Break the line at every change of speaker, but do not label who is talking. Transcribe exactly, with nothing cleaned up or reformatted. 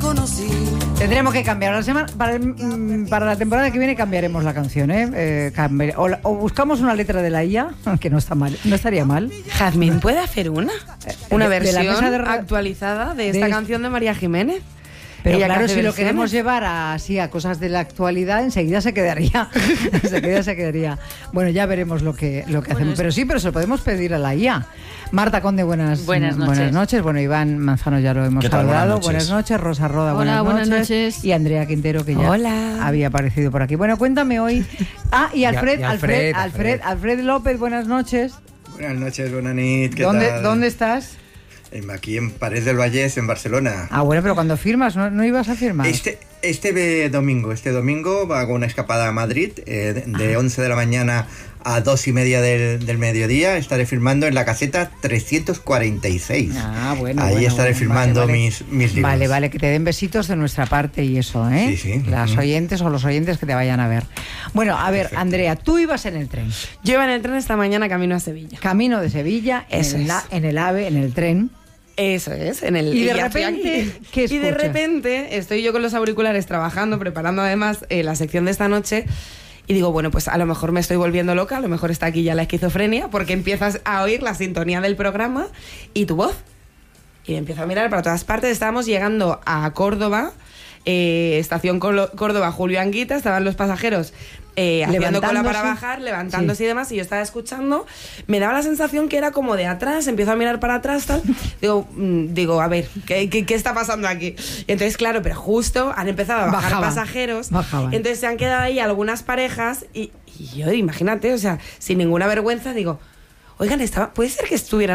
conocí.
Tendremos que cambiar la semana para, el, para la temporada que viene cambiaremos la canción, ¿eh? eh cambi- o, o buscamos una letra de la I A, que no está mal, no estaría mal.
Jazmín puede hacer una, una
de, de
versión
la mesa de ra-
actualizada de esta
de-
canción de María Jiménez.
Pero
Ella que
claro,
hace
si lo
versiones.
queremos llevar a, así a cosas de la actualidad, enseguida se quedaría. enseguida se quedaría. Bueno, ya veremos lo que, lo que hacemos. Pero sí, pero se lo podemos pedir a la I A. Marta Conde, buenas,
Buenas noches.
Buenas noches. Bueno, Iván Manzano ya lo hemos
¿Qué tal?
saludado.
Buenas
Buenas
noches.
noches. Rosa Roda,
Hola,
buenas,
buenas
noches.
noches.
Y Andrea Quintero, que ya
Hola.
había aparecido por aquí. Bueno, cuéntame hoy. Ah, y Alfred,
y
Alfred,
Alfred,
Alfred,
Alfred.
Alfred López, buenas noches.
Buenas noches, buenas nit, ¿qué
¿Dónde,
tal?
¿Dónde estás?
Aquí en Parés del Vallès, en Barcelona.
Ah, bueno, pero cuando firmas, ¿no, no ibas a firmar?
Este, este domingo, este domingo hago una escapada a Madrid, eh, de once de la mañana a dos y media del, del mediodía. Estaré firmando en la caseta trescientos cuarenta y seis.
Ah, bueno.
Ahí
bueno,
estaré
bueno.
firmando
Vale, vale.
mis, mis libros.
Vale, vale, que te den besitos de nuestra parte y eso, ¿eh?
Sí, sí.
Las
Ujú.
oyentes o los oyentes que te vayan a ver. Bueno, a ver,
Perfecto.
Andrea, tú ibas en el tren.
Yo iba en el tren esta mañana camino a Sevilla.
Camino de Sevilla, en
Eso
el,
es.
la- en el AVE, en el tren.
Eso es, en el
Y de
ya estoy
repente,
aquí.
¿qué
Y de
escuchas?
repente estoy yo con los auriculares trabajando, preparando además eh, la sección de esta noche. Y digo, bueno, pues a lo mejor me estoy volviendo loca, a lo mejor está aquí ya la esquizofrenia, porque empiezas a oír la sintonía del programa y tu voz. Y empiezo a mirar para todas partes. Estábamos llegando a Córdoba, eh, estación Colo- Córdoba, Julio Anguita, estaban los pasajeros eh, haciendo cola para
Levantándose.
bajar, levantándose
Sí.
y demás, y yo estaba escuchando. Me daba la sensación que era como de atrás, empiezo a mirar para atrás, tal. Digo, mm, digo a ver, ¿qué, qué, qué está pasando aquí? Y entonces, claro, pero justo han empezado a bajar
Bajaban.
pasajeros.
Bajaban.
Entonces se han quedado ahí algunas parejas y, y yo, imagínate, o sea, sin ninguna vergüenza, digo, oigan, estaba, ¿puede ser que estuvieran